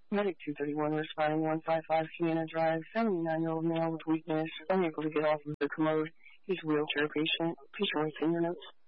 Medic 231 responding 155 Sienna Drive, 79-year-old male with weakness, unable to get off of the commode. He's a wheelchair patient. Patient writes in your notes.